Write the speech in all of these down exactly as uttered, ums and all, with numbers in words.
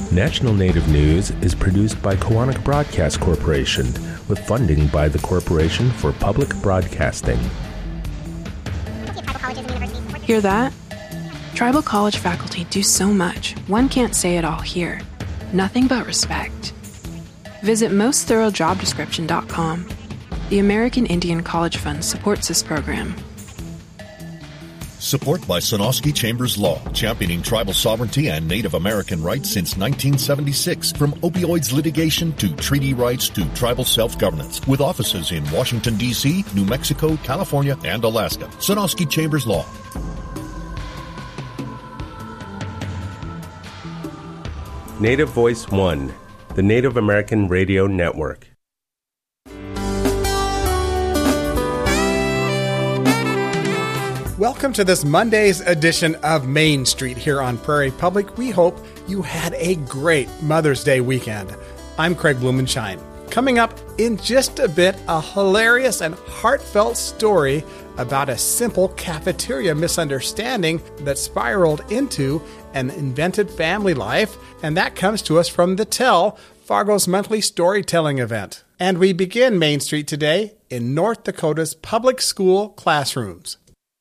National Native News is produced by Koahnic Broadcast Corporation with funding by the Corporation for Public Broadcasting. Hear that? Tribal college faculty do so much, one can't say it all here. Nothing but respect. Visit most thorough job description dot com. The American Indian College Fund supports this program. Support by Sonosky Chambers Law, championing tribal sovereignty and Native American rights since nineteen seventy-six. From opioids litigation to treaty rights to tribal self-governance. With offices in Washington, D C, New Mexico, California, and Alaska. Sonosky Chambers Law. Native Voice One, the Native American Radio Network. Welcome to this Monday's edition of Main Street here on Prairie Public. We hope you had a great Mother's Day weekend. I'm Craig Blumenshine. Coming up in just a bit, a hilarious and heartfelt story about a simple cafeteria misunderstanding that spiraled into an invented family life, and that comes to us from The Tell, Fargo's monthly storytelling event. And we begin Main Street today in North Dakota's public school classrooms.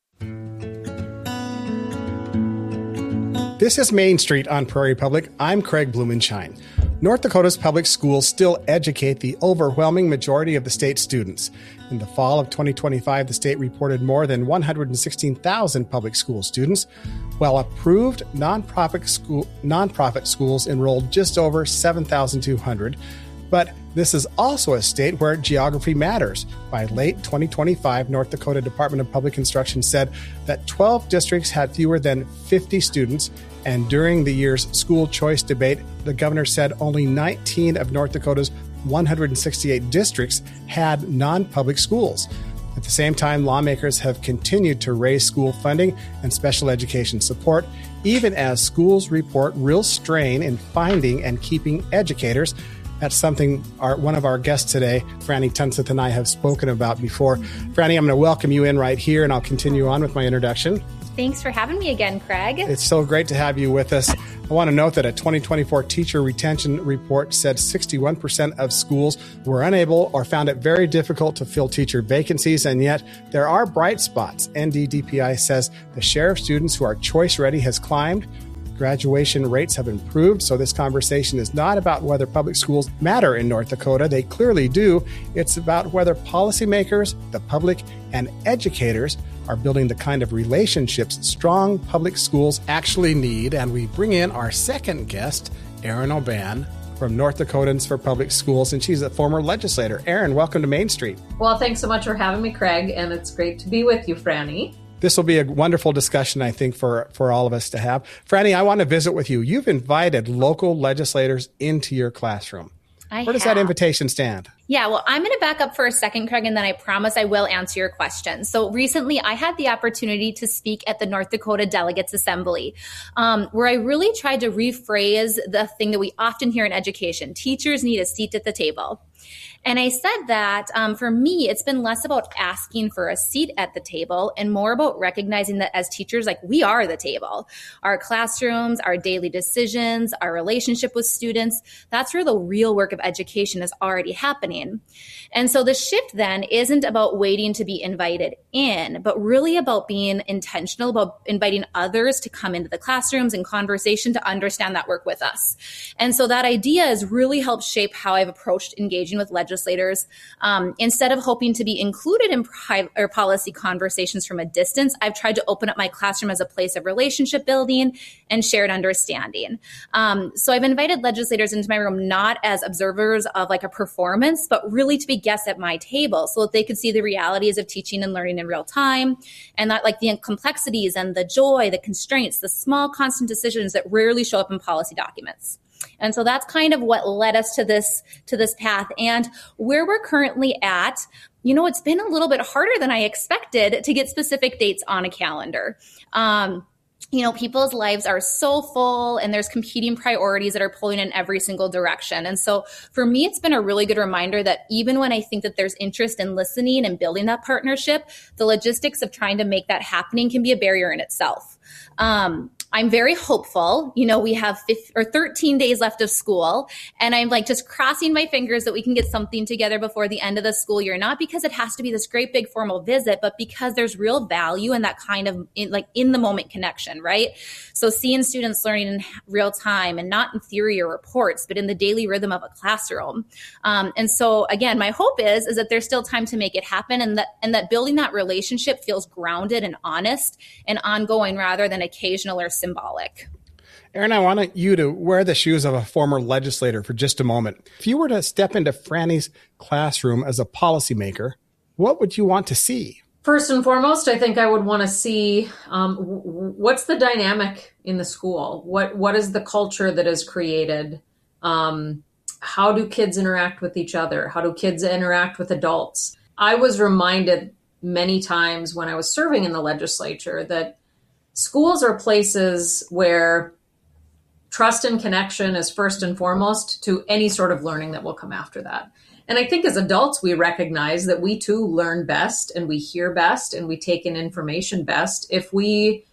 This is Main Street on Prairie Public. I'm Craig Blumenshine. North Dakota's public schools still educate the overwhelming majority of the state's students. In the fall of twenty twenty-five, the state reported more than one hundred sixteen thousand public school students, while approved nonprofit school nonprofit schools enrolled just over seven thousand two hundred. But this is also a state where geography matters. By late twenty twenty-five, North Dakota Department of Public Instruction said that twelve districts had fewer than fifty students, and during the year's school choice debate, the governor said only nineteen of North Dakota's one hundred sixty-eight districts had non-public schools. At the same time, lawmakers have continued to raise school funding and special education support, even as schools report real strain in finding and keeping educators. That's something our, one of our guests today, Franny Tunseth, and I have spoken about before. Franny, I'm going to welcome you in right here, and I'll continue on with my introduction. Thanks for having me again, Craig. It's so great to have you with us. I want to note that a twenty twenty-four teacher retention report said sixty-one percent of schools were unable or found it very difficult to fill teacher vacancies, and yet there are bright spots. N D D P I says the share of students who are choice ready has climbed. Graduation rates have improved, so this conversation is not about whether public schools matter in North Dakota. They clearly do. It's about whether policymakers, the public, and educators are building the kind of relationships strong public schools actually need. And we bring in our second guest, Erin O'Ban, from North Dakotans for Public Schools, and she's a former legislator. Erin, welcome to Main Street. Well, thanks so much for having me, Craig, and it's great to be with you, Franny. This will be a wonderful discussion, I think, for, for all of us to have. Franny, I want to visit with you. You've invited local legislators into your classroom. I Where does have. that invitation stand? Yeah, well, I'm going to back up for a second, Craig, and then I promise I will answer your question. So recently, I had the opportunity to speak at the North Dakota Delegates Assembly, um, where I really tried to rephrase the thing that we often hear in education. Teachers need a seat at the table. And I said that um, for me, it's been less about asking for a seat at the table and more about recognizing that as teachers, like we are the table. Our classrooms, our daily decisions, our relationship with students, that's where the real work of education is already happening. And so the shift then isn't about waiting to be invited in, but really about being intentional about inviting others to come into the classrooms and conversation to understand that work with us. And so that idea has really helped shape how I've approached engaging with legislators. Um, instead of hoping to be included in pri- or policy conversations from a distance, I've tried to open up my classroom as a place of relationship building and shared understanding. Um, so I've invited legislators into my room not as observers of like a performance, but really to be guests at my table so that they could see the realities of teaching and learning in real time, and that like the complexities and the joy, the constraints, the small constant decisions that rarely show up in policy documents. And so that's kind of what led us to this, to this path. And where we're currently at, you know, it's been a little bit harder than I expected to get specific dates on a calendar. Um, you know, people's lives are so full and there's competing priorities that are pulling in every single direction. And so for me, it's been a really good reminder that even when I think that there's interest in listening and building that partnership, the logistics of trying to make that happening can be a barrier in itself. Um, I'm very hopeful. You know, we have fifteen or thirteen days left of school, and I'm like just crossing my fingers that we can get something together before the end of the school year, not because it has to be this great big formal visit, but because there's real value in that kind of in, like in the moment connection, right? So seeing students learning in real time and not in theory or reports, but in the daily rhythm of a classroom. Um, and so again, my hope is, is that there's still time to make it happen, and that, and that building that relationship feels grounded and honest and ongoing rather than occasional or symbolic. Erin, I want you to wear the shoes of a former legislator for just a moment. If you were to step into Franny's classroom as a policymaker, what would you want to see? First and foremost, I think I would want to see um, w- what's the dynamic in the school? What What is the culture that is created? Um, how do kids interact with each other? How do kids interact with adults? I was reminded many times when I was serving in the legislature that schools are places where trust and connection is first and foremost to any sort of learning that will come after that. And I think as adults, we recognize that we too learn best and we hear best and we take in information best if we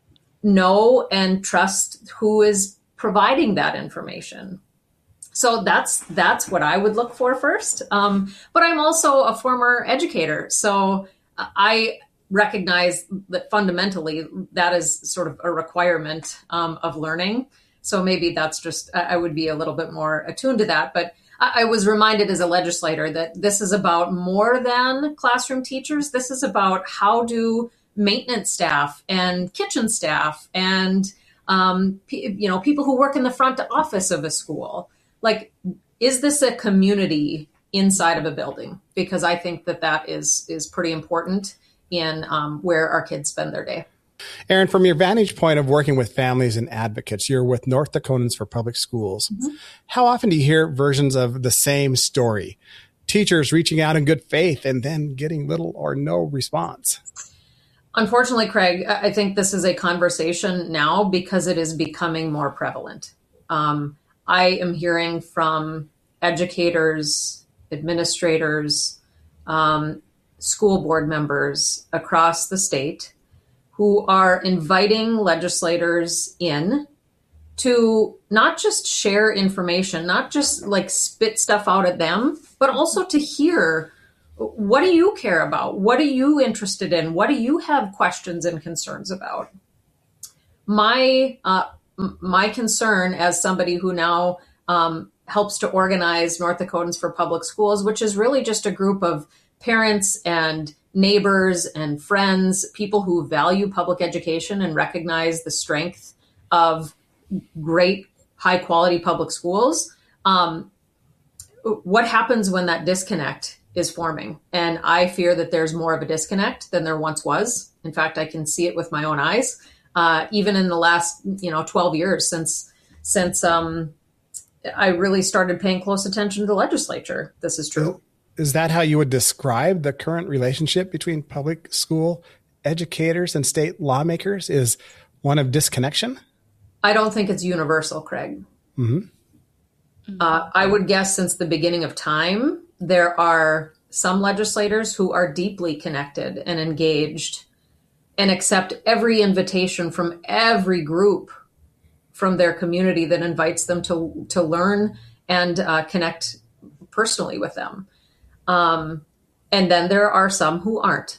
know and trust who is providing that information. So that's that's what I would look for first. Um, but I'm also a former educator, so I recognize that fundamentally that is sort of a requirement um, of learning. So maybe that's just, I would be a little bit more attuned to that. But I, I was reminded as a legislator that this is about more than classroom teachers. This is about how do maintenance staff and kitchen staff and, um, p- you know, people who work in the front office of a school, like, is this a community inside of a building? Because I think that that is, is pretty important in um, where our kids spend their day. Erin, from your vantage point of working with families and advocates, you're with North Dakotans for Public Schools. Mm-hmm. How often do you hear versions of the same story? Teachers reaching out in good faith and then getting little or no response. Unfortunately, Craig, I think this is a conversation now because it is becoming more prevalent. Um, I am hearing from educators, administrators, um, school board members across the state who are inviting legislators in to not just share information, not just like spit stuff out at them, but also to hear, what do you care about? What are you interested in? What do you have questions and concerns about? My uh, my concern as somebody who now um, helps to organize North Dakotans for Public Schools, which is really just a group of parents and neighbors and friends, people who value public education and recognize the strength of great, high quality public schools. Um, what happens when that disconnect is forming? And I fear that there's more of a disconnect than there once was. In fact, I can see it with my own eyes, uh, even in the last, you know, twelve years since, since um, I really started paying close attention to the legislature. This is true. Is that how you would describe the current relationship between public school educators and state lawmakers, is one of disconnection? I don't think it's universal, Craig. Mm-hmm. Uh, I would guess since the beginning of time, there are some legislators who are deeply connected and engaged and accept every invitation from every group from their community that invites them to, to learn and uh, connect personally with them. Um, and then there are some who aren't.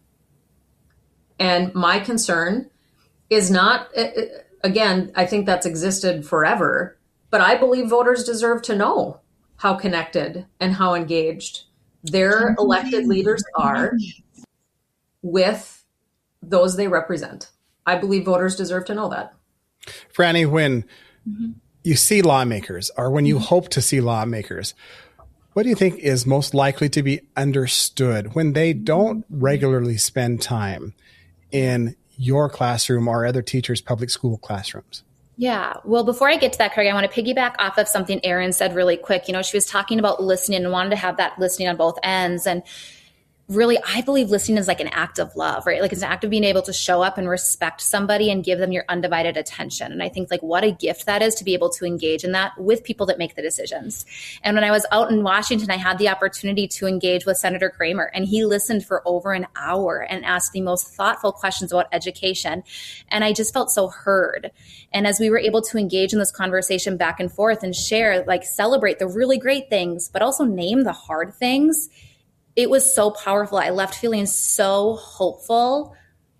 And my concern is not, again, I think that's existed forever, but I believe voters deserve to know how connected and how engaged their elected leaders are with those they represent. I believe voters deserve to know that. Franny, when mm-hmm. you see lawmakers, or when you mm-hmm. hope to see lawmakers, what do you think is most likely to be understood when they don't regularly spend time in your classroom or other teachers' public school classrooms? Yeah. Well, before I get to that, Craig, I want to piggyback off of something Erin said really quick. You know, she was talking about listening and wanted to have that listening on both ends. And really, I believe listening is like an act of love, right? Like it's an act of being able to show up and respect somebody and give them your undivided attention. And I think like what a gift that is to be able to engage in that with people that make the decisions. And when I was out in Washington, I had the opportunity to engage with Senator Kramer, and he listened for over an hour and asked the most thoughtful questions about education. And I just felt so heard. And as we were able to engage in this conversation back and forth and share, like celebrate the really great things, but also name the hard things, it was so powerful. I left feeling so hopeful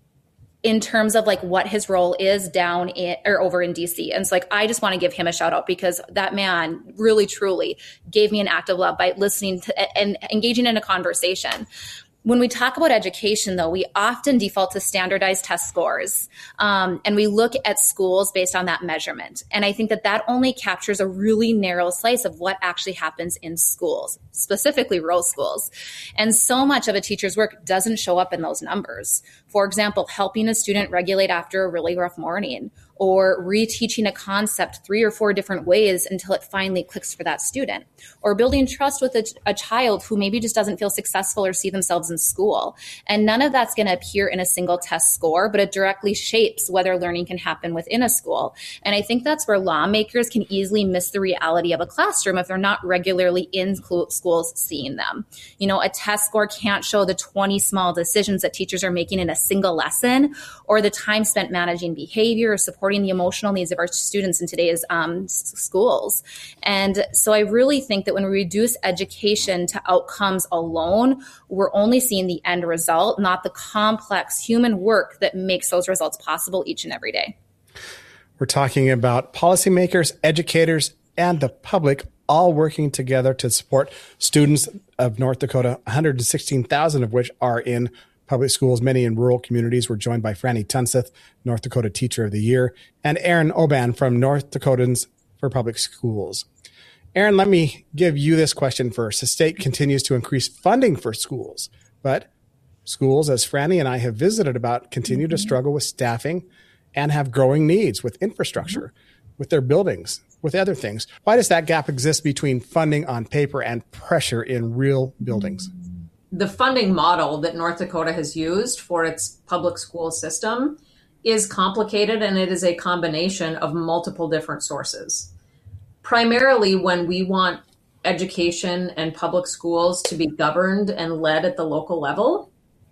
in terms of like what his role is down in or over in D C. And so like, I just want to give him a shout out because that man really, truly gave me an act of love by listening to and engaging in a conversation. When we talk about education, though, we often default to standardized test scores, um, and we look at schools based on that measurement. And I think that that only captures a really narrow slice of what actually happens in schools, specifically rural schools. And so much of a teacher's work doesn't show up in those numbers. For example, helping a student regulate after a really rough morning, or reteaching a concept three or four different ways until it finally clicks for that student, or building trust with a, a child who maybe just doesn't feel successful or see themselves in school. And none of that's going to appear in a single test score, but it directly shapes whether learning can happen within a school. And I think that's where lawmakers can easily miss the reality of a classroom if they're not regularly in schools seeing them. You know, a test score can't show the twenty small decisions that teachers are making in a single lesson, or the time spent managing behavior or supporting the emotional needs of our students in today's um, s- schools. And so I really think that when we reduce education to outcomes alone, we're only seeing the end result, not the complex human work that makes those results possible each and every day. We're talking about policymakers, educators, and the public all working together to support students of North Dakota, one hundred sixteen thousand of which are in public schools, many in rural communities. We're joined by Franny Tunseth, North Dakota Teacher of the Year, and Aaron Oban from North Dakotans for Public Schools. Aaron, let me give you this question first. The state continues to increase funding for schools, but schools, as Franny and I have visited about, continue to struggle with staffing and have growing needs with infrastructure, with their buildings, with other things. Why does that gap exist between funding on paper and pressure in real buildings? The funding model that North Dakota has used for its public school system is complicated, and it is a combination of multiple different sources. Primarily, when we want education and public schools to be governed and led at the local level,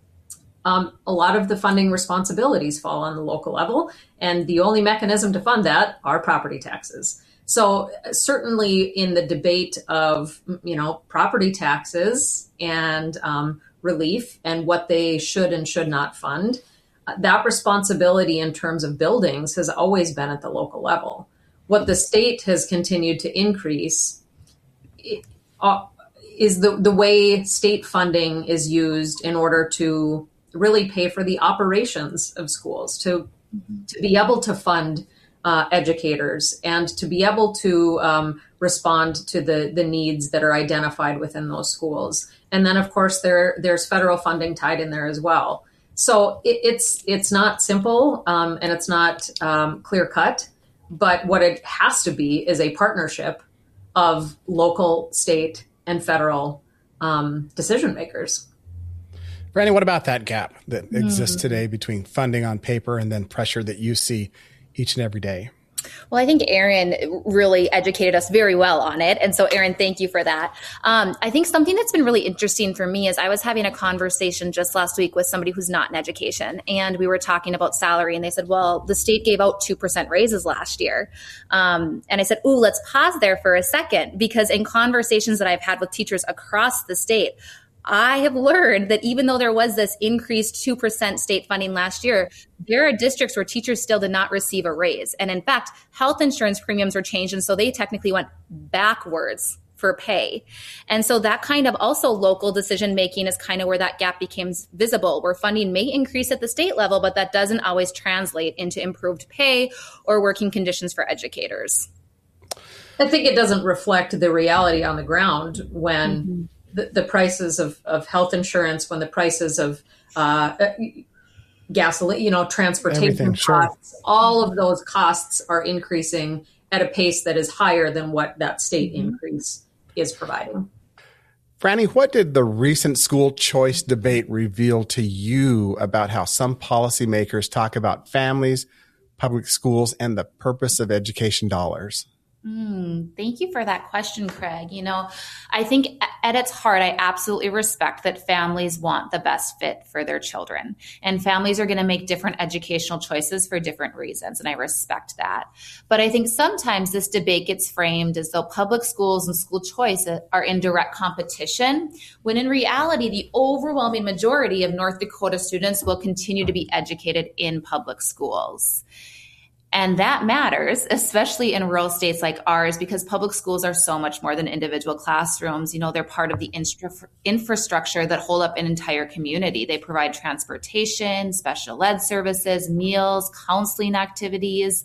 um, a lot of the funding responsibilities fall on the local level, and the only mechanism to fund that are property taxes. So certainly in the debate of, you know, property taxes and um, relief and what they should and should not fund, uh, that responsibility in terms of buildings has always been at the local level. What the state has continued to increase uh, is the, the way state funding is used in order to really pay for the operations of schools, to, to be able to fund Uh, educators and to be able to um, respond to the, the needs that are identified within those schools. And then, of course, there there's federal funding tied in there as well. So it, it's it's not simple um, and it's not um, clear cut, but what it has to be is a partnership of local, state, and federal um, decision makers. Franny, what about that gap that mm-hmm. exists today between funding on paper and then pressure that you see each and every day? Well, I think Aaron really educated us very well on it. And so, Aaron, thank you for that. Um, I think something that's been really interesting for me is I was having a conversation just last week with somebody who's not in education. And we were talking about salary. And they said, well, the state gave out two percent raises last year. Um, and I said, ooh, let's pause there for a second, because in conversations that I've had with teachers across the state, I have learned that even though there was this increased two percent state funding last year, there are districts where teachers still did not receive a raise. And in fact, health insurance premiums were changed. And so they technically went backwards for pay. And so that kind of also local decision making is kind of where that gap becomes visible, where funding may increase at the state level, but that doesn't always translate into improved pay or working conditions for educators. I think it doesn't reflect the reality on the ground when mm-hmm. The, the prices of, of health insurance, when the prices of uh, gasoline, you know, transportation costs, sure. all of those costs are increasing at a pace that is higher than what that state mm-hmm. increase is providing. Franny, what did the recent school choice debate reveal to you about how some policymakers talk about families, public schools, and the purpose of education dollars? Mm, thank you for that question, Craig. You know, I think at its heart, I absolutely respect that families want the best fit for their children, and families are going to make different educational choices for different reasons, and I respect that. But I think sometimes this debate gets framed as though public schools and school choice are in direct competition, when in reality, the overwhelming majority of North Dakota students will continue to be educated in public schools. And that matters, especially in rural states like ours, because public schools are so much more than individual classrooms. You know, they're part of the infra- infrastructure that hold up an entire community. They provide transportation, special ed services, meals, counseling activities,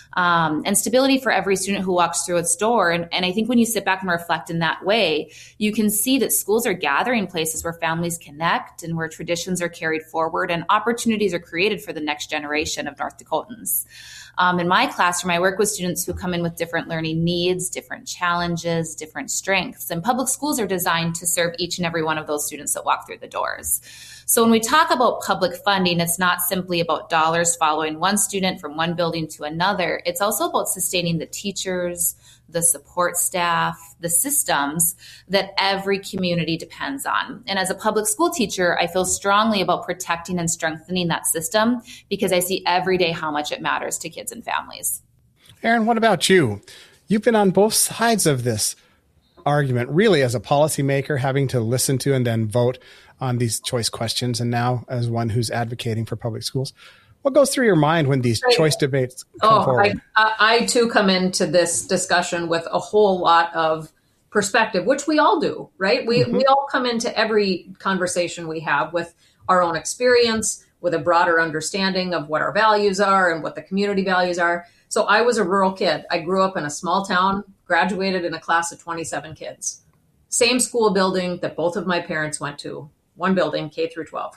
um, and stability for every student who walks through its door. And, and I think when you sit back and reflect in that way, you can see that schools are gathering places where families connect and where traditions are carried forward and opportunities are created for the next generation of North Dakotans. Um, in my classroom, I work with students who come in with different learning needs, different challenges, different strengths, and public schools are designed to serve each and every one of those students that walk through the doors. So when we talk about public funding, it's not simply about dollars following one student from one building to another. It's also about sustaining the teachers, the support staff, the systems that every community depends on. And as a public school teacher, I feel strongly about protecting and strengthening that system because I see every day how much it matters to kids and families. Erin, what about you? You've been on both sides of this argument, really, as a policymaker, having to listen to and then vote on these choice questions, and now as one who's advocating for public schools. What goes through your mind when these choice debates come oh, forward? I, I too come into this discussion with a whole lot of perspective, which we all do, right? We mm-hmm. we all come into every conversation we have with our own experience, with a broader understanding of what our values are and what the community values are. So I was a rural kid. I grew up in a small town, graduated in a class of twenty-seven kids. Same school building that both of my parents went to, one building, K through twelve.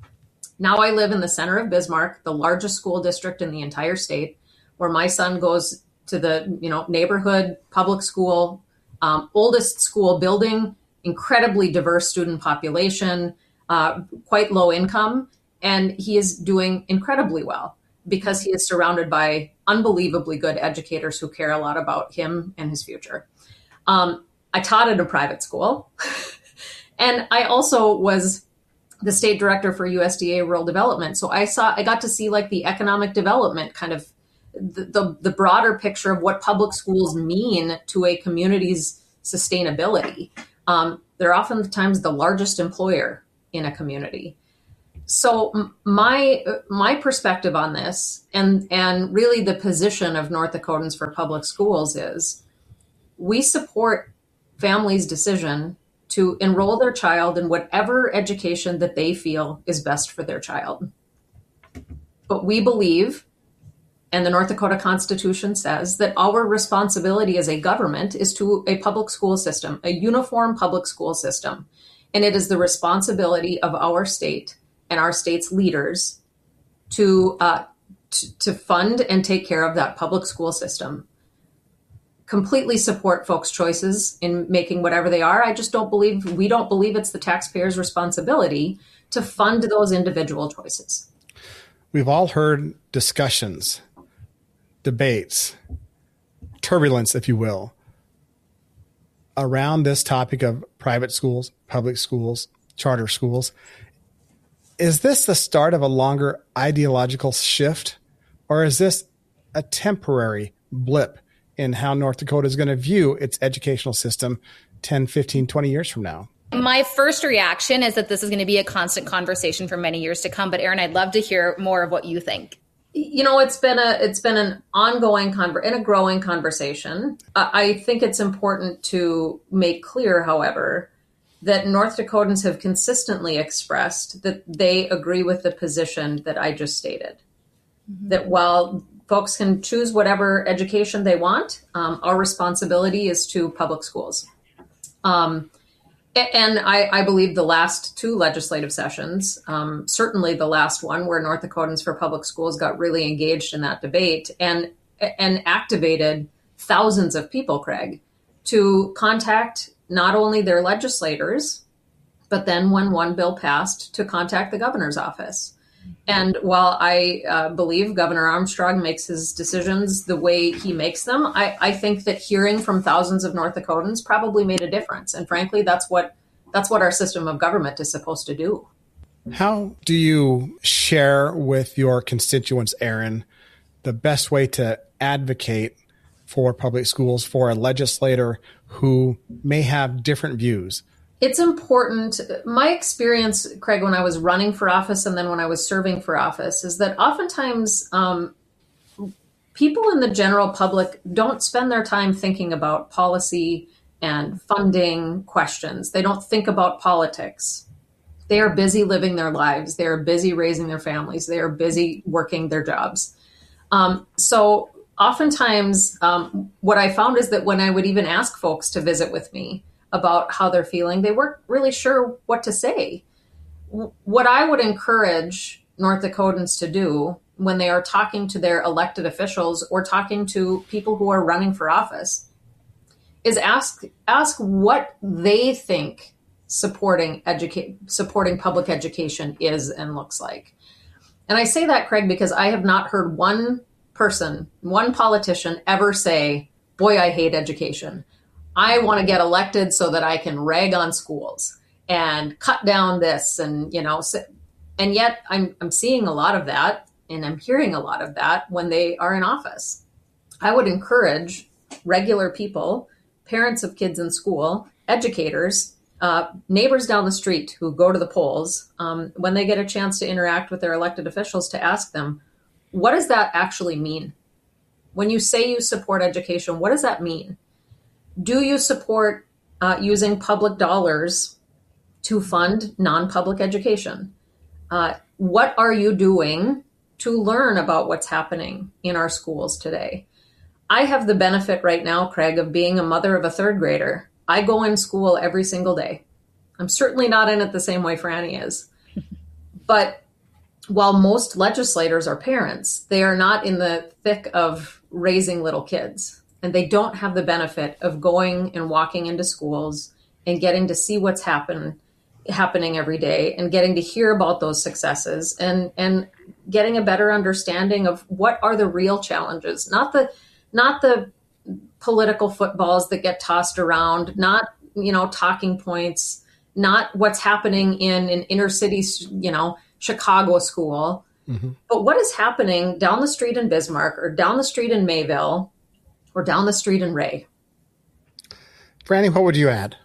Now I live in the center of Bismarck, the largest school district in the entire state, where my son goes to the you know neighborhood public school, um, oldest school building, incredibly diverse student population, uh, quite low income, and he is doing incredibly well because he is surrounded by unbelievably good educators who care a lot about him and his future. Um, I taught at a private school, and I also was the state director for U S D A Rural Development. So I saw, I got to see like the economic development, kind of the, the, the broader picture of what public schools mean to a community's sustainability. Um, they're oftentimes the largest employer in a community. So my my perspective on this, and and really the position of North Dakotans for Public Schools, is we support families' decision to enroll their child in whatever education that they feel is best for their child. But we believe, and the North Dakota Constitution says, that our responsibility as a government is to a public school system, a uniform public school system. And it is the responsibility of our state and our state's leaders to, uh, to, to fund and take care of that public school system. Completely support folks' choices in making whatever they are. I just don't believe, we don't believe it's the taxpayers' responsibility to fund those individual choices. We've all heard discussions, debates, turbulence, if you will, around this topic of private schools, public schools, charter schools. Is this the start of a longer ideological shift, or is this a temporary blip in how North Dakota is going to view its educational system ten, fifteen, twenty years from now? My first reaction is that this is going to be a constant conversation for many years to come. But Erin, I'd love to hear more of what you think. You know, it's been a it's been an ongoing conver- and a growing conversation. Uh, I think it's important to make clear, however, that North Dakotans have consistently expressed that they agree with the position that I just stated. Mm-hmm. That while folks can choose whatever education they want, um, our responsibility is to public schools. Um, and I, I believe the last two legislative sessions, um, certainly the last one where North Dakotans for Public Schools got really engaged in that debate and, and activated thousands of people, Craig, to contact not only their legislators, but then when one bill passed, to contact the governor's office. And while I uh, believe Governor Armstrong makes his decisions the way he makes them, I, I think that hearing from thousands of North Dakotans probably made a difference. And frankly, that's what that's what our system of government is supposed to do. How do you share with your constituents, Erin, the best way to advocate for public schools for a legislator who may have different views? It's important. My experience, Craig, when I was running for office and then when I was serving for office, is that oftentimes um, people in the general public don't spend their time thinking about policy and funding questions. They don't think about politics. They are busy living their lives. They are busy raising their families. They are busy working their jobs. Um, so oftentimes um, what I found is that when I would even ask folks to visit with me about how they're feeling, they weren't really sure what to say. What I would encourage North Dakotans to do when they are talking to their elected officials or talking to people who are running for office is ask ask what they think supporting educate supporting public education is and looks like. And I say that, Craig, because I have not heard one person, one politician ever say, "Boy, I hate education. I want to get elected so that I can rag on schools and cut down this." And, you know, so, and yet I'm, I'm seeing a lot of that and I'm hearing a lot of that when they are in office. I would encourage regular people, parents of kids in school, educators, uh, neighbors down the street who go to the polls, um, when they get a chance to interact with their elected officials, to ask them, what does that actually mean? When you say you support education, what does that mean? Do you support uh, using public dollars to fund non-public education? Uh, what are you doing to learn about what's happening in our schools today? I have the benefit right now, Craig, of being a mother of a third grader. I go in school every single day. I'm certainly not in it the same way Franny is. But while most legislators are parents, they are not in the thick of raising little kids. And they don't have the benefit of going and walking into schools and getting to see what's happen, happening every day and getting to hear about those successes and, and getting a better understanding of what are the real challenges, not the, not the political footballs that get tossed around, not, you know, talking points, not what's happening in an inner city, you know, Chicago school, mm-hmm. but what is happening down the street in Bismarck or down the street in Mayville or down the street in Ray. Franny, what would you add?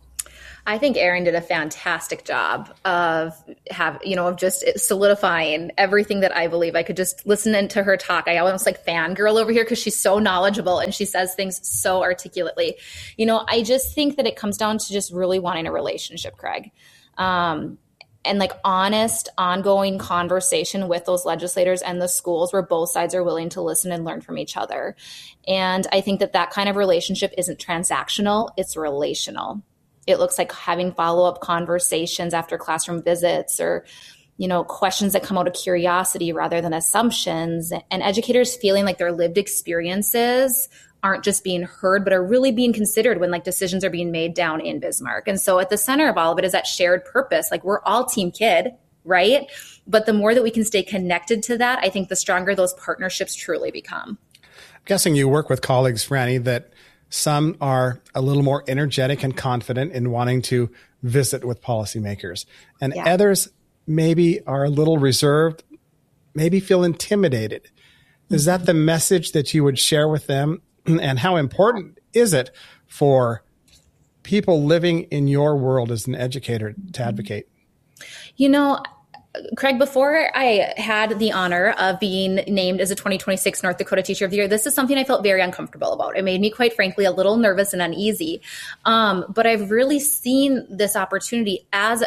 I think Erin did a fantastic job of have, you know, of just solidifying everything that I believe. I could just listen to her talk. I almost like fangirl over here because she's so knowledgeable and she says things so articulately. You know, I just think that it comes down to just really wanting a relationship, Craig. Um, and like honest, ongoing conversation with those legislators and the schools where both sides are willing to listen and learn from each other. And I think that that kind of relationship isn't transactional, it's relational. It looks like having follow-up conversations after classroom visits or, you know, questions that come out of curiosity rather than assumptions, and educators feeling like their lived experiences aren't just being heard, but are really being considered when like decisions are being made down in Bismarck. And so at the center of all of it is that shared purpose. Like we're all Team Kid, right? But the more that we can stay connected to that, I think the stronger those partnerships truly become. I'm guessing you work with colleagues, Franny, that some are a little more energetic and confident in wanting to visit with policymakers, and yeah. others maybe are a little reserved, maybe feel intimidated. Mm-hmm. Is that the message that you would share with them? And how important is it for people living in your world as an educator to advocate? You know, Craig, before I had the honor of being named as a twenty twenty-six North Dakota Teacher of the Year, this is something I felt very uncomfortable about. It made me, quite frankly, a little nervous and uneasy. Um, but I've really seen this opportunity as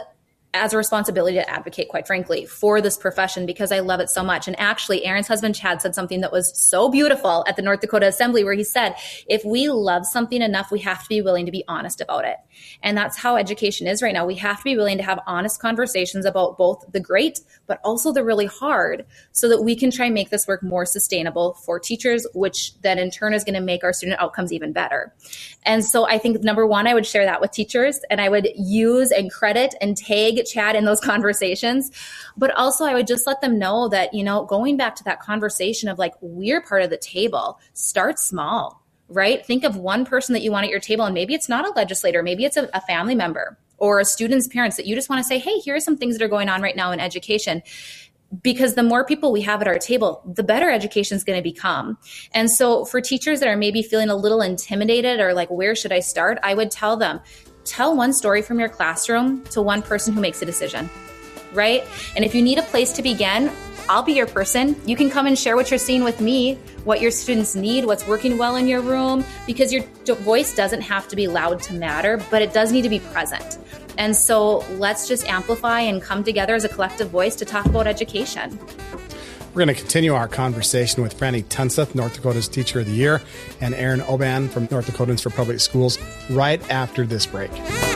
as a responsibility to advocate, quite frankly, for this profession because I love it so much. And actually, Erin's husband, Chad, said something that was so beautiful at the North Dakota Assembly where he said, if we love something enough, we have to be willing to be honest about it. And that's how education is right now. We have to be willing to have honest conversations about both the great, but also the really hard so that we can try and make this work more sustainable for teachers, which then in turn is going to make our student outcomes even better. And so I think, number one, I would share that with teachers and I would use and credit and tag Chad in those conversations. But also I would just let them know that, you know, going back to that conversation of like, we're part of the table, start small, right? Think of one person that you want at your table, and maybe it's not a legislator, maybe it's a, a family member or a student's parents that you just want to say, hey, here are some things that are going on right now in education. Because the more people we have at our table, the better education is going to become. And so for teachers that are maybe feeling a little intimidated or like, where should I start? I would tell them, tell one story from your classroom to one person who makes a decision, right? And if you need a place to begin, I'll be your person. You can come and share what you're seeing with me, what your students need, what's working well in your room, because your voice doesn't have to be loud to matter, but it does need to be present. And so let's just amplify and come together as a collective voice to talk about education. We're going to continue our conversation with Franny Tunseth, North Dakota's Teacher of the Year, and Erin Oban from North Dakotans for Public Schools right after this break.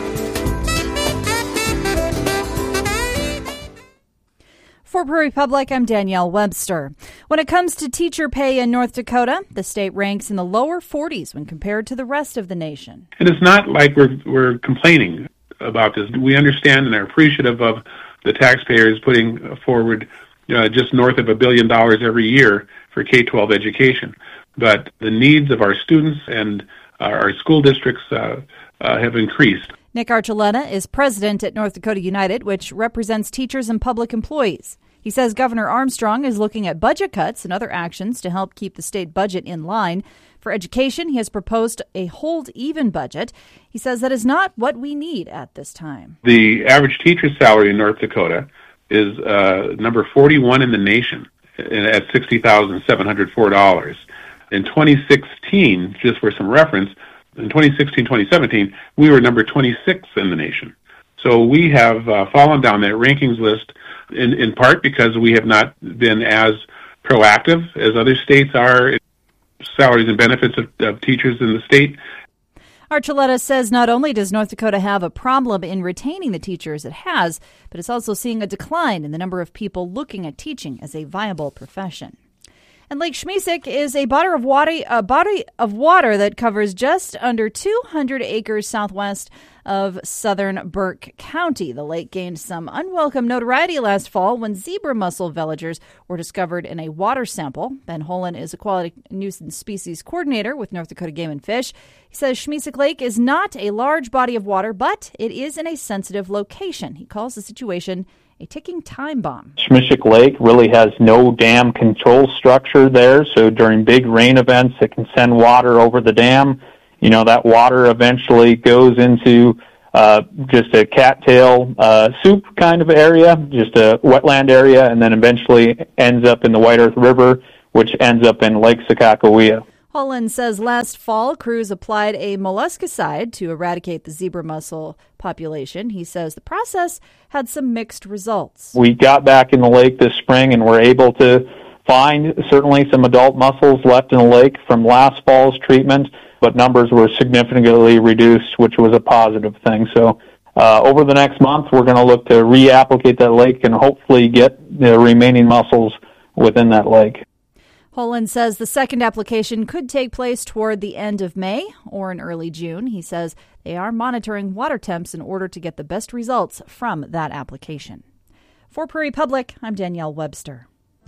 For Prairie Public, I'm Danielle Webster. When it comes to teacher pay in North Dakota, the state ranks in the lower forties when compared to the rest of the nation. And it's not like we're we're complaining about this. We understand and are appreciative of the taxpayers putting forward uh, just north of a billion dollars every year for K twelve education. But the needs of our students and our school districts uh, uh, have increased. Nick Archuleta is president at North Dakota United, which represents teachers and public employees. He says Governor Armstrong is looking at budget cuts and other actions to help keep the state budget in line. For education, he has proposed a hold-even budget. He says that is not what we need at this time. The average teacher salary in North Dakota is uh, number forty-one in the nation at sixty thousand seven hundred four dollars. In twenty sixteen, just for some reference, in twenty sixteen twenty seventeen, we were number twenty-six in the nation. So we have uh, fallen down that rankings list in, in part because we have not been as proactive as other states are in salaries and benefits of, of teachers in the state. Archuleta says not only does North Dakota have a problem in retaining the teachers it has, but it's also seeing a decline in the number of people looking at teaching as a viable profession. And Lake Schmiesek is a body of water, a body of water that covers just under two hundred acres southwest of southern Burke County. The lake gained some unwelcome notoriety last fall when zebra mussel veligers were discovered in a water sample. Ben Holen is Aquatic Nuisance Species Coordinator with North Dakota Game and Fish. He says Schmiesek Lake is not a large body of water, but it is in a sensitive location. He calls the situation a ticking time bomb. Schmiesek Lake really has no dam control structure there, so during big rain events, it can send water over the dam. You know, that water eventually goes into uh, just a cattail uh, soup kind of area, just a wetland area, and then eventually ends up in the White Earth River, which ends up in Lake Sakakawea. Holland says last fall, crews applied a molluscicide to eradicate the zebra mussel population. He says the process had some mixed results. We got back in the lake this spring and were able to find certainly some adult mussels left in the lake from last fall's treatment, but numbers were significantly reduced, which was a positive thing. So uh, over the next month, we're going to look to reapplicate that lake and hopefully get the remaining mussels within that lake. Holland says the second application could take place toward the end of May or in early June. He says they are monitoring water temps in order to get the best results from that application. For Prairie Public, I'm Danielle Webster.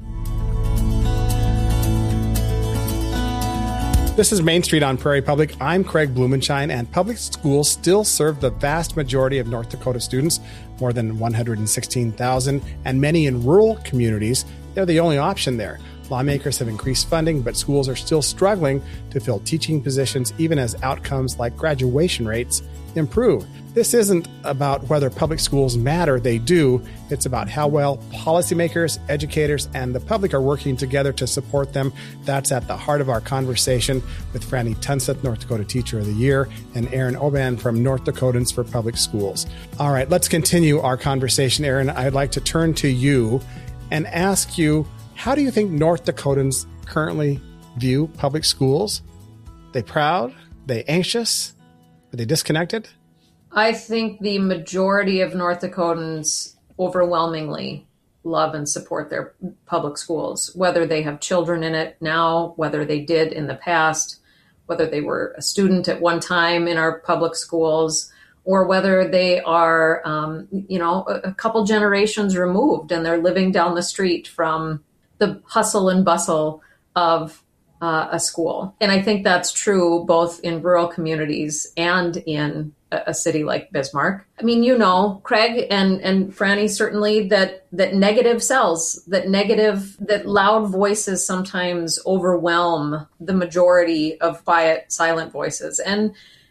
This is Main Street on Prairie Public. I'm Craig Blumenshine, and public schools still serve the vast majority of North Dakota students, more than one hundred sixteen thousand, and many in rural communities. They're the only option there. Lawmakers have increased funding, but schools are still struggling to fill teaching positions, even as outcomes like graduation rates improve. This isn't about whether public schools matter, they do. It's about how well policymakers, educators, and the public are working together to support them. That's at the heart of our conversation with Franny Tunseth, North Dakota Teacher of the Year, and Aaron Oban from North Dakotans for Public Schools. All right, let's continue our conversation, Aaron. I'd like to turn to you and ask you, how do you think North Dakotans currently view public schools? They proud? They anxious? Are they disconnected? I think the majority of North Dakotans overwhelmingly love and support their public schools, whether they have children in it now, whether they did in the past, whether they were a student at one time in our public schools, or whether they are, um, you know, a, a couple generations removed and they're living down the street from the hustle and bustle of uh, a school. And I think that's true both in rural communities and in a city like Bismarck. I mean, you know, Craig and, and Franny, certainly that, that negative sells, that negative, that loud voices sometimes overwhelm the majority of quiet, silent voices. And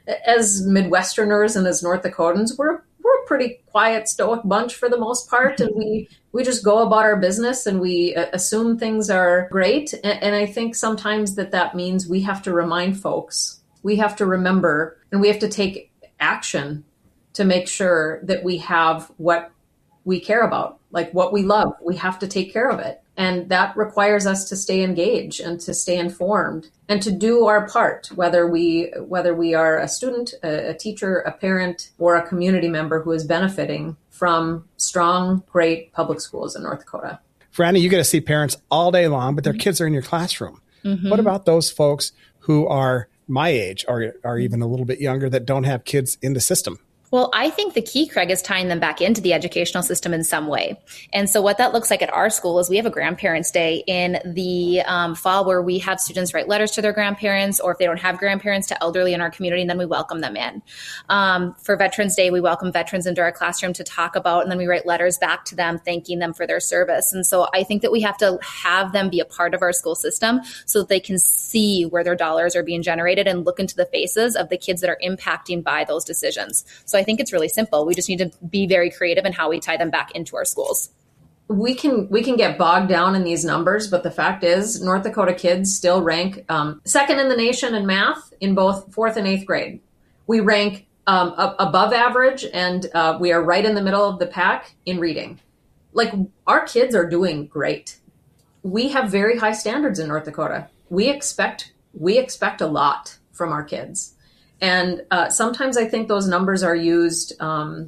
as Midwesterners and as North Dakotans, we're, we're a pretty quiet, stoic bunch for the most part. And we, we just go about our business and we assume things are great. And, and I think sometimes that that means we have to remind folks, we have to remember, and we have to take action to make sure that we have what we care about, like what we love. We have to take care of it. And that requires us to stay engaged and to stay informed and to do our part, whether we whether we are a student, a, a teacher, a parent, or a community member who is benefiting from strong, great public schools in North Dakota. Franny, you get to see parents all day long, but their mm-hmm. kids are in your classroom. Mm-hmm. What about those folks who are my age or are even a little bit younger that don't have kids in the system? Well, I think the key, Craig, is tying them back into the educational system in some way. And so what that looks like at our school is we have a grandparents' day in the um, fall where we have students write letters to their grandparents, or if they don't have grandparents, to elderly in our community, and then we welcome them in. Um, for Veterans Day, we welcome veterans into our classroom to talk about, and then we write letters back to them thanking them for their service. And so I think that we have to have them be a part of our school system so that they can see where their dollars are being generated and look into the faces of the kids that are impacting by those decisions. So I I think it's really simple. We just need to be very creative in how we tie them back into our schools. We can we can get bogged down in these numbers, but the fact is North Dakota kids still rank um, second in the nation in math in both fourth and eighth grade. We rank um, a- above average, and uh, we are right in the middle of the pack in reading. Like, our kids are doing great. We have very high standards in North Dakota. We expect we expect a lot from our kids. And uh, sometimes I think those numbers are used um,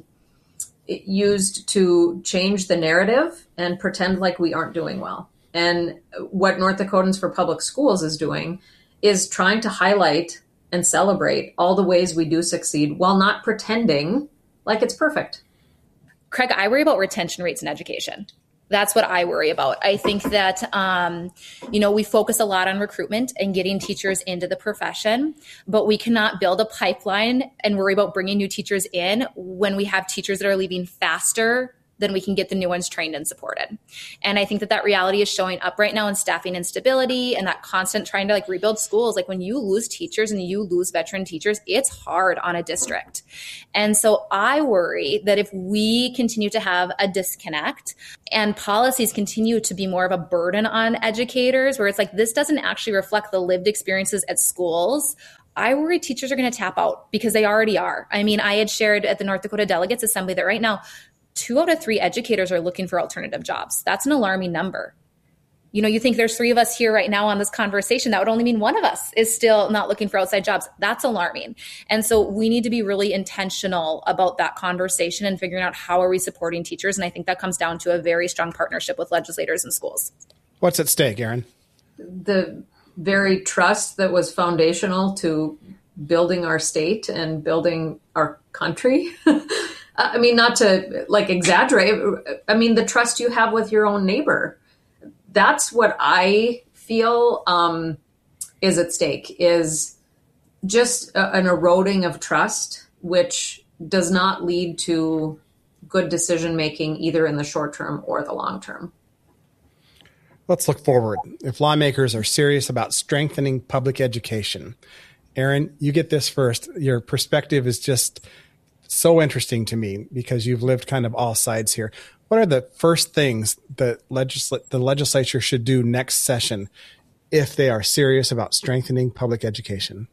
used to change the narrative and pretend like we aren't doing well. And what North Dakotans for Public Schools is doing is trying to highlight and celebrate all the ways we do succeed while not pretending like it's perfect. Craig, I worry about retention rates in education. That's what I worry about. I think that, um, you know, we focus a lot on recruitment and getting teachers into the profession, but we cannot build a pipeline and worry about bringing new teachers in when we have teachers that are leaving faster than we can get the new ones trained and supported. And I think that that reality is showing up right now in staffing instability and that constant trying to like rebuild schools. Like, when you lose teachers and you lose veteran teachers, it's hard on a district. And so I worry that if we continue to have a disconnect and policies continue to be more of a burden on educators, where it's like, this doesn't actually reflect the lived experiences at schools, I worry teachers are going to tap out, because they already are. I mean, I had shared at the North Dakota Delegates Assembly that right now, two out of three educators are looking for alternative jobs. That's an alarming number. You know, you think there's three of us here right now on this conversation. That would only mean one of us is still not looking for outside jobs. That's alarming. And so we need to be really intentional about that conversation and figuring out how are we supporting teachers. And I think that comes down to a very strong partnership with legislators and schools. What's at stake, Aaron? The very trust that was foundational to building our state and building our country. I mean, not to like exaggerate. I mean, the trust you have with your own neighbor. That's what I feel um, is at stake, is just a, an eroding of trust, which does not lead to good decision making either in the short term or the long term. Let's look forward. If lawmakers are serious about strengthening public education, Aaron, you get this first. Your perspective is just so interesting to me because you've lived kind of all sides here. What are the first things that legisl- the legislature should do next session if they are serious about strengthening public education?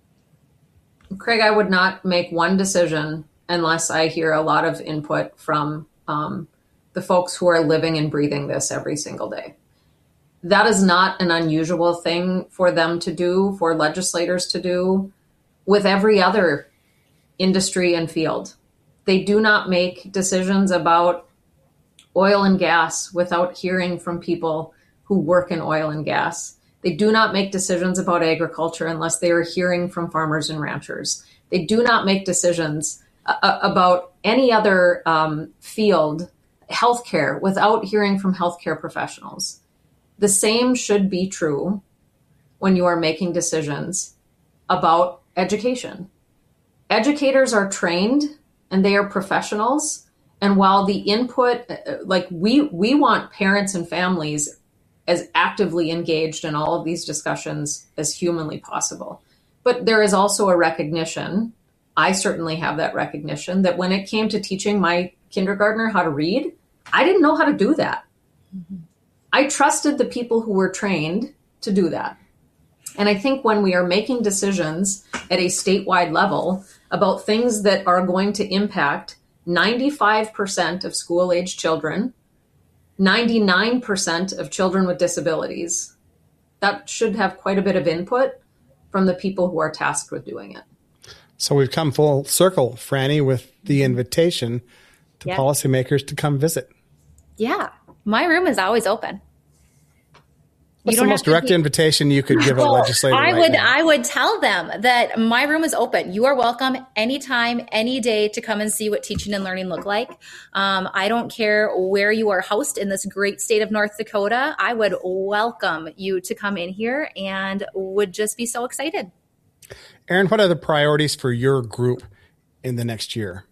Craig, I would not make one decision unless I hear a lot of input from um, the folks who are living and breathing this every single day. That is not an unusual thing for them to do, for legislators to do with every other industry and field. They do not make decisions about oil and gas without hearing from people who work in oil and gas. They do not make decisions about agriculture unless they are hearing from farmers and ranchers. They do not make decisions uh, about any other um, field, healthcare, without hearing from healthcare professionals. The same should be true when you are making decisions about education. Educators are trained and they are professionals. And while the input, like we, we want parents and families as actively engaged in all of these discussions as humanly possible. But there is also a recognition, I certainly have that recognition, that when it came to teaching my kindergartner how to read, I didn't know how to do that. Mm-hmm. I trusted the people who were trained to do that. And I think when we are making decisions at a statewide level about things that are going to impact ninety-five percent of school-age children, ninety-nine percent of children with disabilities, that should have quite a bit of input from the people who are tasked with doing it. So we've come full circle, Franny, with the invitation to yeah. policymakers to come visit. Yeah. My room is always open. What's the most direct be- invitation you could give well, a legislator I right would, now? I would tell them that my room is open. You are welcome anytime, any day to come and see what teaching and learning look like. Um, I don't care where you are housed in this great state of North Dakota. I would welcome you to come in here and would just be so excited. Erin, what are the priorities for your group in the next year?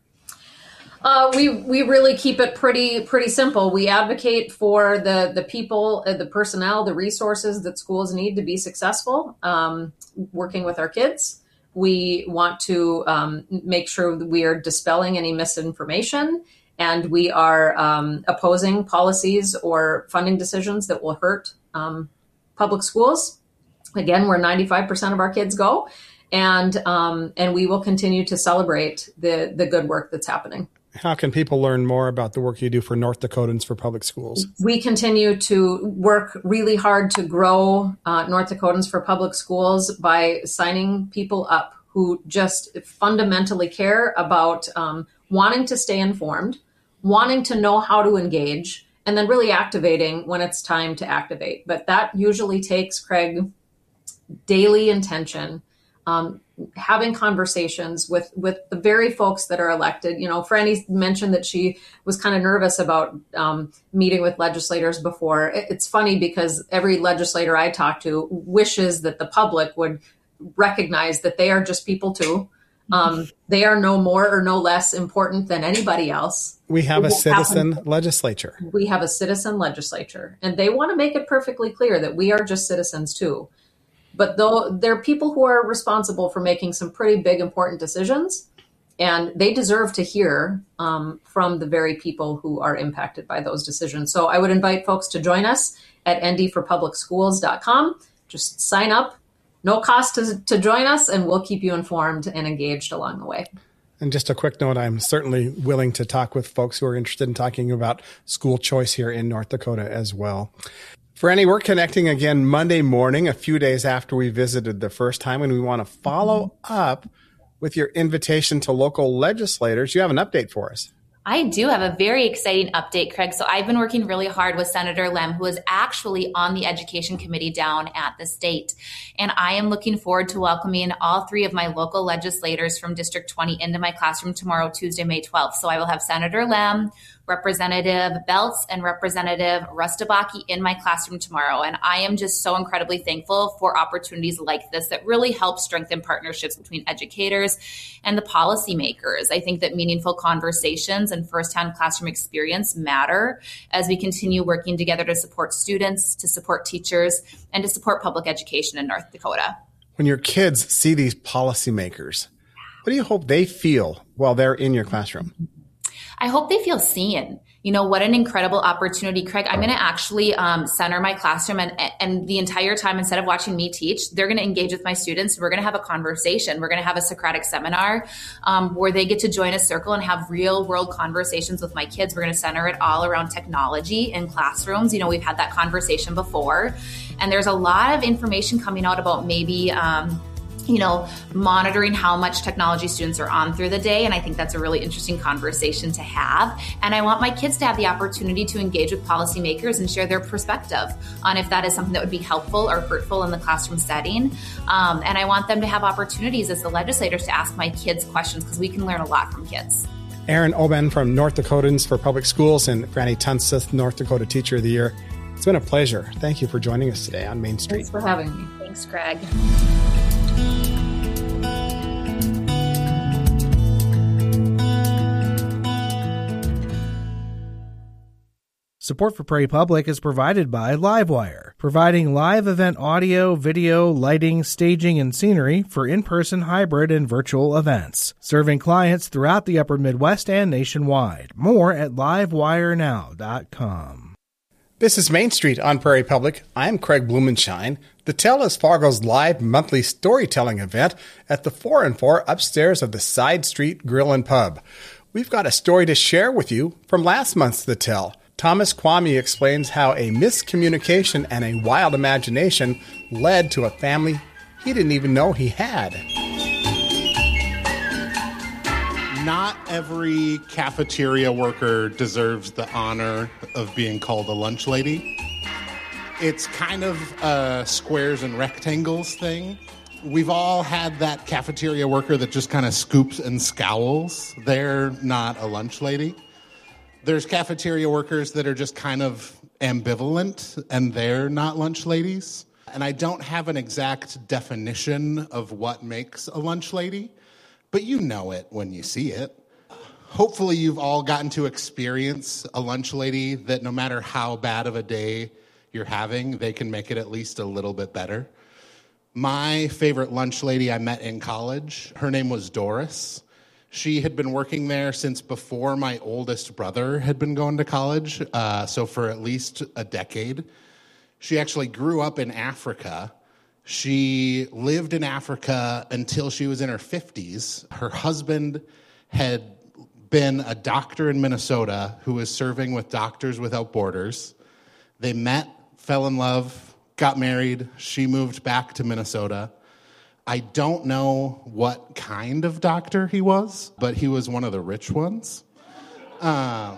Uh, we we really keep it pretty pretty simple. We advocate for the the people, uh, the personnel, the resources that schools need to be successful, um, working with our kids. We want to um, make sure that we are dispelling any misinformation, and we are um, opposing policies or funding decisions that will hurt um, public schools. Again, where ninety-five percent of our kids go, and um, and we will continue to celebrate the the good work that's happening. How can people learn more about the work you do for North Dakotans for Public Schools? We continue to work really hard to grow uh, North Dakotans for Public Schools by signing people up who just fundamentally care about um, wanting to stay informed, wanting to know how to engage, and then really activating when it's time to activate. But that usually takes, Craig, daily intention. Um, having conversations with, with the very folks that are elected. You know, Franny mentioned that she was kind of nervous about um, meeting with legislators before. It's funny because every legislator I talk to wishes that the public would recognize that they are just people too. Um, they are no more or no less important than anybody else. We have a citizen legislature. We have a citizen legislature, and they want to make it perfectly clear that we are just citizens too. But though there are people who are responsible for making some pretty big, important decisions, and they deserve to hear um, from the very people who are impacted by those decisions. So I would invite folks to join us at n d for public schools dot com. Just sign up, no cost to, to join us, and we'll keep you informed and engaged along the way. And just a quick note, I'm certainly willing to talk with folks who are interested in talking about school choice here in North Dakota as well. Franny, we're connecting again Monday morning, a few days after we visited the first time, and we want to follow up with your invitation to local legislators. You have an update for us. I do have a very exciting update, Craig. So I've been working really hard with Senator Lem, who is actually on the education committee down at the state. And I am looking forward to welcoming all three of my local legislators from District twenty into my classroom tomorrow, Tuesday, May twelfth. So I will have Senator Lem, Representative Belts, and Representative Rustabaki in my classroom tomorrow. And I am just so incredibly thankful for opportunities like this that really help strengthen partnerships between educators and the policymakers. I think that meaningful conversations and firsthand classroom experience matter as we continue working together to support students, to support teachers, and to support public education in North Dakota. When your kids see these policymakers, What do you hope they feel while they're in your classroom? I hope they feel seen. You know, what an incredible opportunity, Craig. I'm going to actually um, center my classroom and, and the entire time, instead of watching me teach, they're going to engage with my students. We're going to have a conversation. We're going to have a Socratic seminar um, where they get to join a circle and have real world conversations with my kids. We're going to center it all around technology in classrooms. You know, we've had that conversation before, and there's a lot of information coming out about maybe, um, you know, monitoring how much technology students are on through the day. And I think that's a really interesting conversation to have. And I want my kids to have the opportunity to engage with policymakers and share their perspective on if that is something that would be helpful or hurtful in the classroom setting. Um, and I want them to have opportunities as the legislators to ask my kids questions, because we can learn a lot from kids. Erin Oben from North Dakotans for Public Schools and Franny Tunseth, North Dakota Teacher of the Year. It's been a pleasure. Thank you for joining us today on Main Street. Thanks for having me. Thanks, Greg. Support for Prairie Public is provided by Livewire, providing live event audio, video, lighting, staging, and scenery for in-person, hybrid, and virtual events, serving clients throughout the upper Midwest and nationwide. More at livewire now dot com. This is Main Street on Prairie Public. I'm Craig Blumenshine. The Tell is Fargo's live monthly storytelling event at the four and four upstairs of the Side Street Grill and Pub. We've got a story to share with you from last month's The Tell. Thomas Kwame explains how a miscommunication and a wild imagination led to a family he didn't even know he had. Not every cafeteria worker deserves the honor of being called a lunch lady. It's kind of a squares and rectangles thing. We've all had that cafeteria worker that just kind of scoops and scowls. They're not a lunch lady. There's cafeteria workers that are just kind of ambivalent, and they're not lunch ladies. And I don't have an exact definition of what makes a lunch lady, but you know it when you see it. Hopefully you've all gotten to experience a lunch lady that no matter how bad of a day you're having, they can make it at least a little bit better. My favorite lunch lady I met in college, her name was Doris. She had been working there since before my oldest brother had been going to college, uh, so for at least a decade. She actually grew up in Africa. She lived in Africa until she was in her fifties. Her husband had been a doctor in Minnesota who was serving with Doctors Without Borders. They met, fell in love, got married. She moved back to Minnesota. I don't know what kind of doctor he was, but he was one of the rich ones. Uh,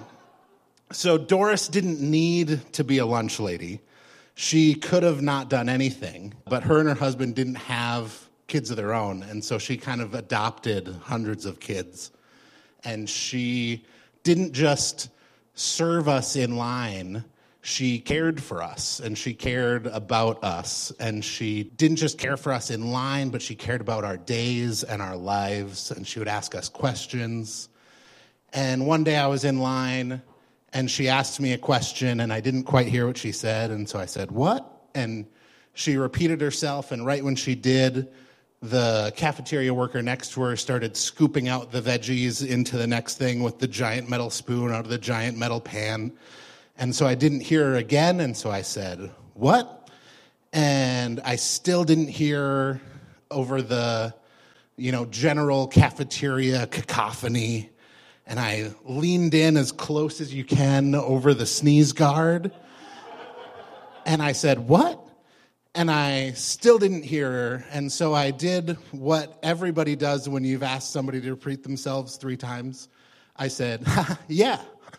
so Doris didn't need to be a lunch lady. She could have not done anything, but her and her husband didn't have kids of their own, and so she kind of adopted hundreds of kids. And she didn't just serve us in line. She cared for us, and she cared about us, and she didn't just care for us in line, but she cared about our days and our lives, and she would ask us questions. And one day I was in line, and she asked me a question, and I didn't quite hear what she said, and so I said, "What?" And she repeated herself, and right when she did, the cafeteria worker next to her started scooping out the veggies into the next thing with the giant metal spoon out of the giant metal pan. And so I didn't hear her again, and so I said, "What?" And I still didn't hear over the, you know, general cafeteria cacophony. And I leaned in as close as you can over the sneeze guard. And I said, "What?" And I still didn't hear her. And so I did what everybody does when you've asked somebody to repeat themselves three times. I said, "Yeah."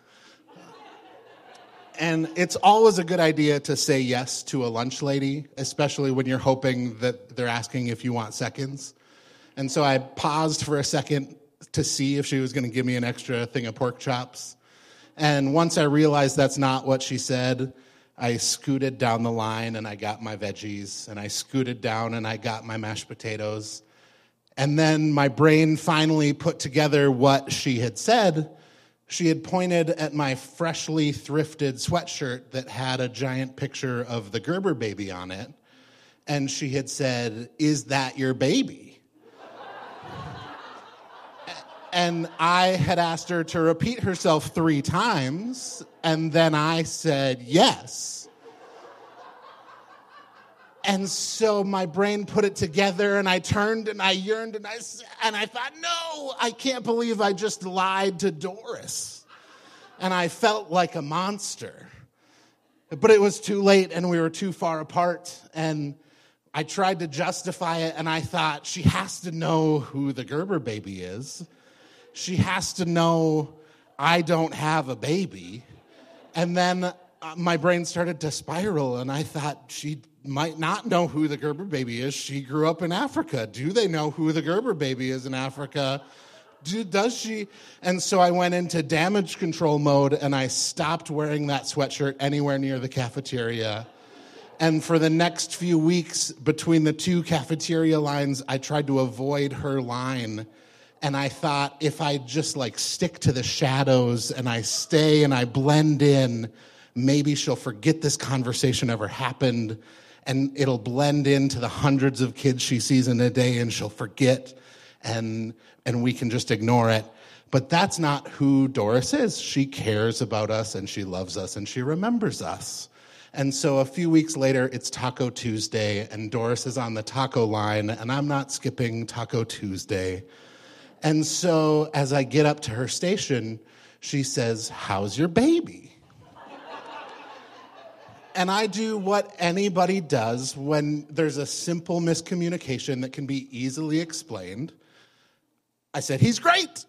And it's always a good idea to say yes to a lunch lady, especially when you're hoping that they're asking if you want seconds. And so I paused for a second to see if she was going to give me an extra thing of pork chops. And once I realized that's not what she said, I scooted down the line and I got my veggies, and I scooted down and I got my mashed potatoes. And then my brain finally put together what she had said. She had pointed at my freshly thrifted sweatshirt that had a giant picture of the Gerber baby on it. And she had said, "Is that your baby?" And I had asked her to repeat herself three times, and then I said yes. And so my brain put it together, and I turned and I yearned, and I, and I thought, no, I can't believe I just lied to Doris. And I felt like a monster. But it was too late, and we were too far apart, and I tried to justify it, and I thought, she has to know who the Gerber baby is. She has to know I don't have a baby. And then uh, my brain started to spiral, and I thought, she might not know who the Gerber baby is. She grew up in Africa. Do they know who the Gerber baby is in Africa? Do, does she? And so I went into damage control mode, and I stopped wearing that sweatshirt anywhere near the cafeteria. And for the next few weeks, between the two cafeteria lines, I tried to avoid her line. And I thought, if I just like stick to the shadows and I stay and I blend in, maybe she'll forget this conversation ever happened, and it'll blend into the hundreds of kids she sees in a day, and she'll forget, and and we can just ignore it. But that's not who Doris is. She cares about us, and she loves us, and she remembers us. And so a few weeks later, it's Taco Tuesday, and Doris is on the taco line, and I'm not skipping Taco Tuesday. And so as I get up to her station, she says, "How's your baby?" And I do what anybody does when there's a simple miscommunication that can be easily explained. I said, "He's great."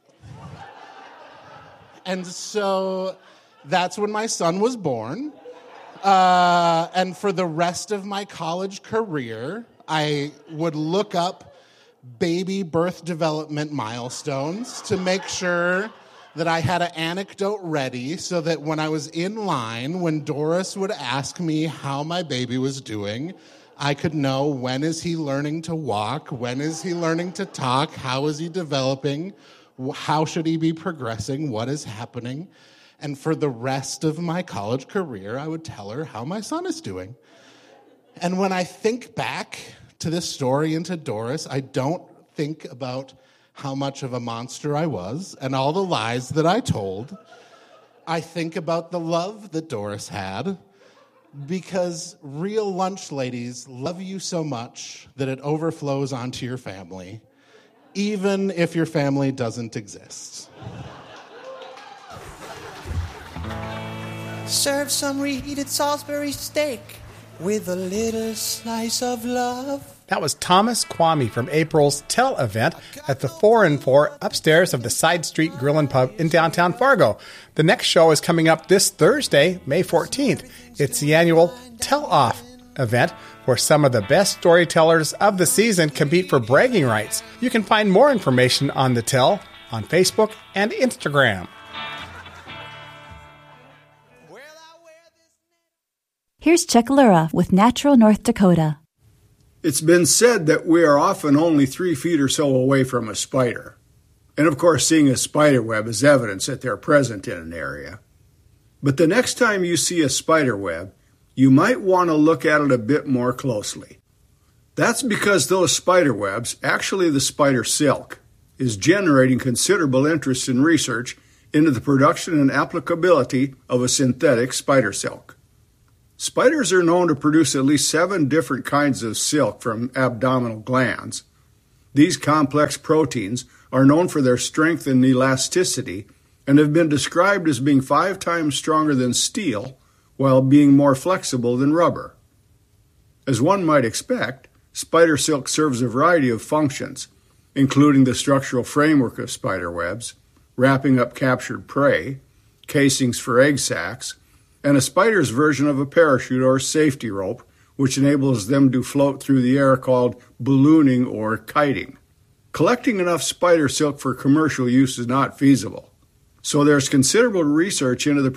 And so that's when my son was born. Uh, and for the rest of my college career, I would look up baby birth development milestones to make sure that I had an anecdote ready so that when I was in line, when Doris would ask me how my baby was doing, I could know, when is he learning to walk? When is he learning to talk? How is he developing? How should he be progressing? What is happening? And for the rest of my college career, I would tell her how my son is doing. And when I think back to this story and to Doris, I don't think about how much of a monster I was and all the lies that I told. I think about the love that Doris had, because real lunch ladies love you so much that it overflows onto your family, even if your family doesn't exist. Serve some reheated Salisbury steak with a little slice of love. That was Thomas Kwame from April's Tell event at the four and four upstairs of the Side Street Grill and Pub in downtown Fargo. The next show is coming up this Thursday, May fourteenth. It's the annual Tell Off event where some of the best storytellers of the season compete for bragging rights. You can find more information on the Tell on Facebook and Instagram. Here's Chuck Lura with Natural North Dakota. It's been said that we are often only three feet or so away from a spider. And of course, seeing a spider web is evidence that they're present in an area. But the next time you see a spider web, you might want to look at it a bit more closely. That's because those spider webs, actually the spider silk, is generating considerable interest in research into the production and applicability of a synthetic spider silk. Spiders are known to produce at least seven different kinds of silk from abdominal glands. These complex proteins are known for their strength and elasticity and have been described as being five times stronger than steel while being more flexible than rubber. As one might expect, spider silk serves a variety of functions, including the structural framework of spider webs, wrapping up captured prey, casings for egg sacs, and a spider's version of a parachute or safety rope, which enables them to float through the air, called ballooning or kiting. Collecting enough spider silk for commercial use is not feasible, so there's considerable research into the